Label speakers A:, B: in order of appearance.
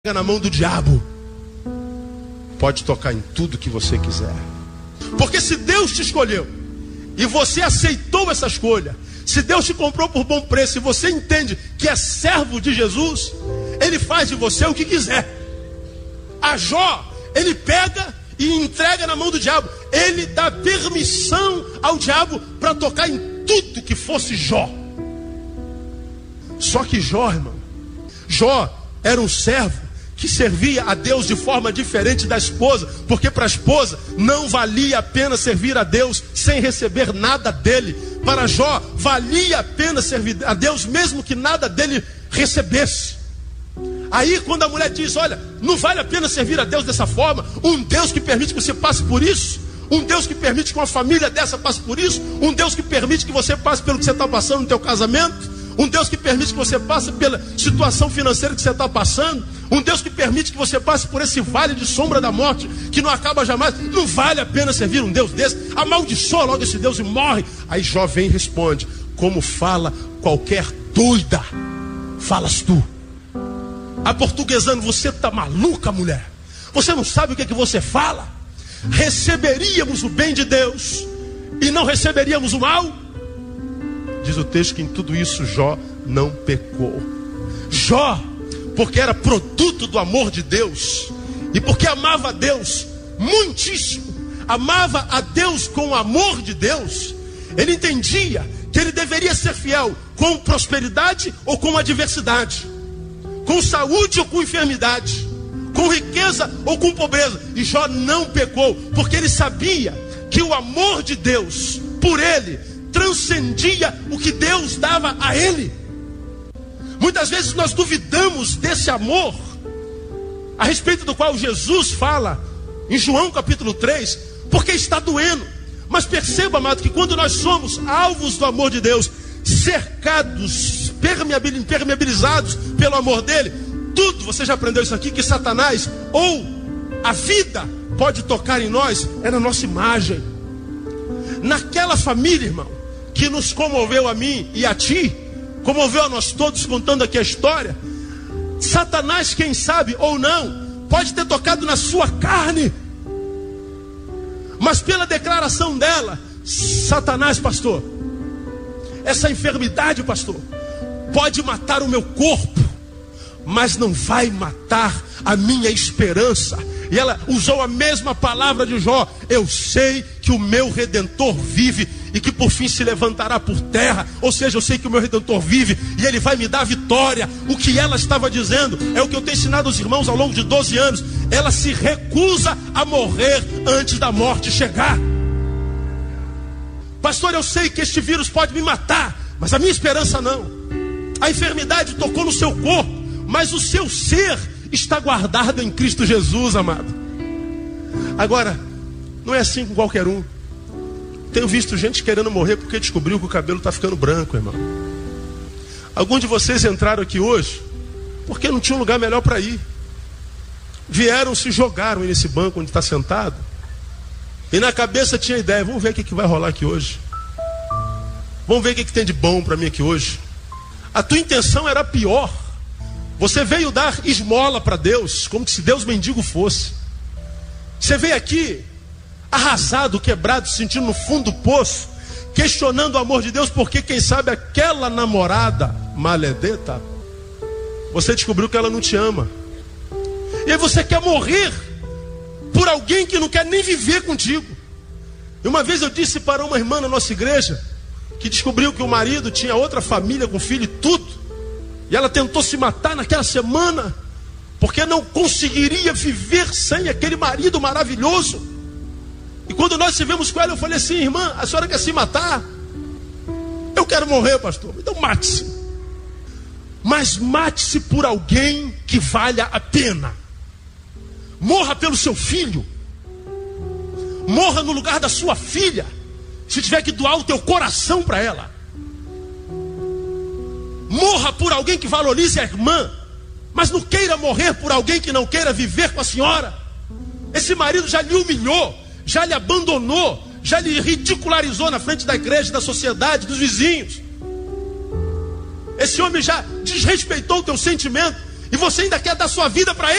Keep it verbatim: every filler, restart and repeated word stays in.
A: na mão do diabo, pode tocar em tudo que você quiser. Porque se Deus te escolheu e você aceitou essa escolha, se Deus te comprou por bom preço e você entende que é servo de Jesus, Ele faz de você o que quiser. A Jó, Ele pega e entrega na mão do diabo. Ele dá permissão ao diabo para tocar em tudo que fosse Jó. Só que Jó, irmão, Jó era um servo que servia a Deus de forma diferente da esposa, porque para a esposa não valia a pena servir a Deus sem receber nada dele. Para Jó valia a pena servir a Deus mesmo que nada dele recebesse. Aí quando a mulher diz, olha, não vale a pena servir a Deus dessa forma, um Deus que permite que você passe por isso, um Deus que permite que uma família dessa passe por isso, um Deus que permite que você passe pelo que você está passando no teu casamento, um Deus que permite que você passe pela situação financeira que você está passando, um Deus que permite que você passe por esse vale de sombra da morte que não acaba jamais. Não vale a pena servir um Deus desse. Amaldiçoa logo esse Deus e morre. Aí Jó vem e responde, como fala qualquer doida, falas tu. Aportuguesando, você está maluca, mulher? Você não sabe o que é que você fala? Receberíamos o bem de Deus e não receberíamos o mal? Diz o texto que em tudo isso Jó não pecou. Jó, porque era produto do amor de Deus, e porque amava a Deus muitíssimo, amava a Deus com o amor de Deus, ele entendia que ele deveria ser fiel com prosperidade ou com adversidade, com saúde ou com enfermidade, com riqueza ou com pobreza. E Jó não pecou, porque ele sabia que o amor de Deus por ele transcendia o que Deus dava a ele. Muitas vezes nós duvidamos desse amor, a respeito do qual Jesus fala em João capítulo três, porque está doendo. Mas perceba, amado, que quando nós somos alvos do amor de Deus, cercados, permeabilizados pelo amor dele, tudo, você já aprendeu isso aqui, que Satanás ou a vida pode tocar em nós, é na nossa imagem. Naquela família, irmão, que nos comoveu a mim e a ti, comoveu a nós todos, contando aqui a história, Satanás, quem sabe ou não, pode ter tocado na sua carne, mas pela declaração dela, Satanás, pastor, essa enfermidade, pastor, pode matar o meu corpo, mas não vai matar a minha esperança. E ela usou a mesma palavra de Jó, eu sei que o meu Redentor vive e que por fim se levantará por terra. Ou seja, eu sei que o meu Redentor vive e ele vai me dar vitória. O que ela estava dizendo é o que eu tenho ensinado aos irmãos ao longo de doze anos. Ela se recusa a morrer antes da morte chegar. Pastor, eu sei que este vírus pode me matar, mas a minha esperança não. A enfermidade tocou no seu corpo, mas o seu ser está guardado em Cristo Jesus, amado. Agora, não é assim com qualquer um. Tenho visto gente querendo morrer porque descobriu que o cabelo está ficando branco, irmão. Alguns de vocês entraram aqui hoje porque não tinha um lugar melhor para ir. Vieram, se jogaram nesse banco onde está sentado, e na cabeça tinha a ideia, vamos ver o que, que vai rolar aqui hoje. Vamos ver o que, que tem de bom para mim aqui hoje. A tua intenção era pior. Você veio dar esmola para Deus, como se Deus mendigo fosse. Você veio aqui arrasado, quebrado, se sentindo no fundo do poço, questionando o amor de Deus, porque quem sabe aquela namorada maledeta, você descobriu que ela não te ama. E aí você quer morrer por alguém que não quer nem viver contigo. E uma vez eu disse para uma irmã na nossa igreja, que descobriu que o marido tinha outra família com filho e tudo, e ela tentou se matar naquela semana, porque não conseguiria viver sem aquele marido maravilhoso. E quando nós estivemos com ela, eu falei assim, irmã, a senhora quer se matar? Eu quero morrer, pastor. Então mate-se. Mas mate-se por alguém que valha a pena. Morra pelo seu filho. Morra no lugar da sua filha, se tiver que doar o teu coração para ela. Morra por alguém que valorize a irmã, mas não queira morrer por alguém que não queira viver com a senhora. Esse marido já lhe humilhou, já lhe abandonou, já lhe ridicularizou na frente da igreja, da sociedade, dos vizinhos. Esse homem já desrespeitou o teu sentimento e você ainda quer dar sua vida para ele.